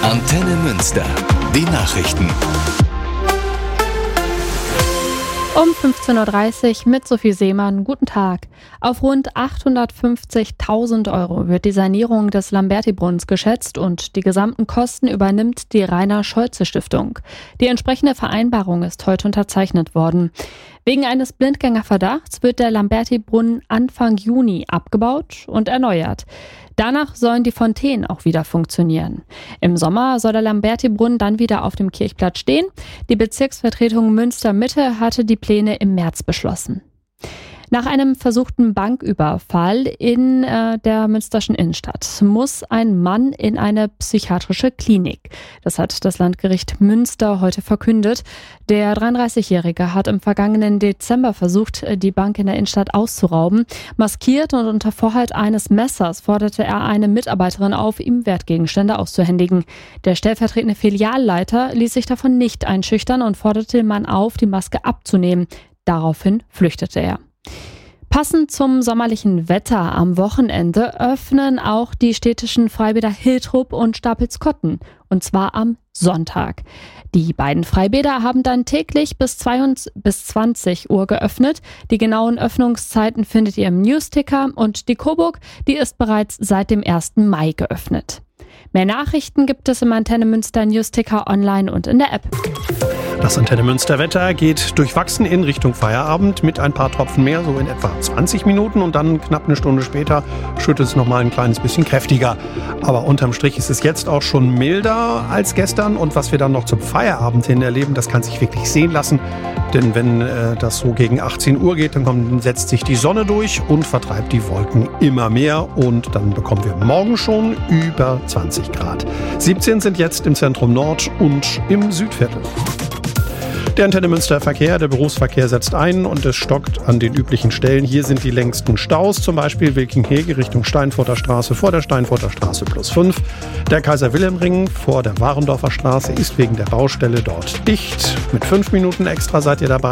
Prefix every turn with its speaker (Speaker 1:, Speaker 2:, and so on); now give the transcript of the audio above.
Speaker 1: Antenne Münster. Die Nachrichten.
Speaker 2: Um 15.30 Uhr mit Sophie Seemann. Guten Tag. Auf rund 850.000 € wird die Sanierung des Lamberti-Brunnens geschätzt und die gesamten Kosten übernimmt die Rainer-Scholze-Stiftung. Die entsprechende Vereinbarung ist heute unterzeichnet worden. Wegen eines Blindgängerverdachts wird der Lamberti-Brunnen Anfang Juni abgebaut und erneuert. Danach sollen die Fontänen auch wieder funktionieren. Im Sommer soll der Lamberti-Brunnen dann wieder auf dem Kirchplatz stehen. Die Bezirksvertretung Münster-Mitte hatte die Pläne im März beschlossen. Nach einem versuchten Banküberfall in der münsterschen Innenstadt muss ein Mann in eine psychiatrische Klinik. Das hat das Landgericht Münster heute verkündet. Der 33-Jährige hat im vergangenen Dezember versucht, die Bank in der Innenstadt auszurauben. Maskiert und unter Vorhalt eines Messers forderte er eine Mitarbeiterin auf, ihm Wertgegenstände auszuhändigen. Der stellvertretende Filialleiter ließ sich davon nicht einschüchtern und forderte den Mann auf, die Maske abzunehmen. Daraufhin flüchtete er. Passend zum sommerlichen Wetter am Wochenende öffnen auch die städtischen Freibäder Hiltrup und Stapelskotten, und zwar am Sonntag. Die beiden Freibäder haben dann täglich bis 20 Uhr geöffnet. Die genauen Öffnungszeiten findet ihr im Newsticker und die Coburg, die ist bereits seit dem 1. Mai geöffnet. Mehr Nachrichten gibt es im Antenne Münster Newsticker online und in der App.
Speaker 3: Das Antenne Münster Wetter geht durchwachsen in Richtung Feierabend mit ein paar Tropfen mehr, so in etwa 20 Minuten und dann knapp eine Stunde später schüttet es nochmal ein kleines bisschen kräftiger. Aber unterm Strich ist es jetzt auch schon milder als gestern und was wir dann noch zum Feierabend hin erleben, das kann sich wirklich sehen lassen. Denn wenn das so gegen 18 Uhr geht, dann setzt sich die Sonne durch und vertreibt die Wolken immer mehr und dann bekommen wir morgen schon über 20 Grad. 17 sind jetzt im Zentrum Nord und im Südviertel. Der Antenne Münster Verkehr, der Berufsverkehr setzt ein und es stockt an den üblichen Stellen. Hier sind die längsten Staus, zum Beispiel Wilking-Hege Richtung Steinfurter Straße vor der Steinfurter Straße +5. Der Kaiser-Wilhelm-Ring vor der Warendorfer Straße ist wegen der Baustelle dort dicht. Mit 5 Minuten extra seid ihr dabei.